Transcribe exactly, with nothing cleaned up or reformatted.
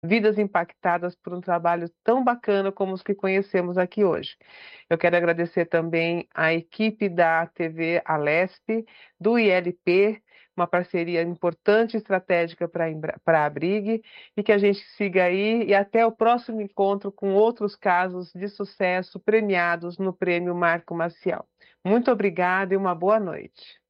vidas impactadas por um trabalho tão bacana como os que conhecemos aqui hoje. Eu quero agradecer também à equipe da T V Alesp, do I L P, uma parceria importante e estratégica para a Abrig, e que a gente siga aí e até o próximo encontro com outros casos de sucesso premiados no Prêmio Marco Maciel. Muito obrigada e uma boa noite.